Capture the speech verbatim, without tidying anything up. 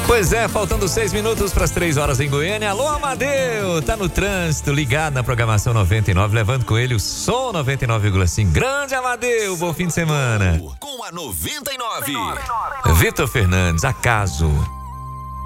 Pois é, faltando seis minutos para as três horas em Goiânia. Alô, Amadeu, tá no trânsito, ligado na programação noventa e nove, levando com ele o som noventa e nove vírgula cinco. Grande Amadeu, bom fim de semana. Com a noventa e nove. Vitor Fernandes, Acaso.